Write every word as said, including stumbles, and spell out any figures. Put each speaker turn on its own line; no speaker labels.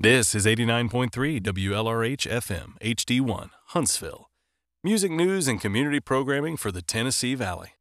This is eighty-nine point three W L R H F M H D one, Huntsville. Music news and community programming for the Tennessee Valley.